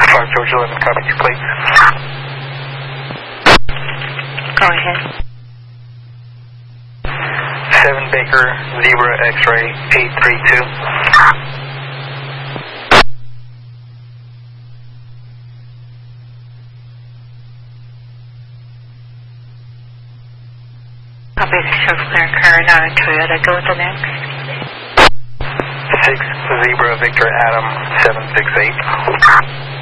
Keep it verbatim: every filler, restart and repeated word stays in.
five George eleven, copy two plates. Go ahead. seven Baker, Zebra, X-ray, eight three two. Copy the Chevrolet Current Toyota. Go with the next. six Zebra, Victor, Adam, seven six eight.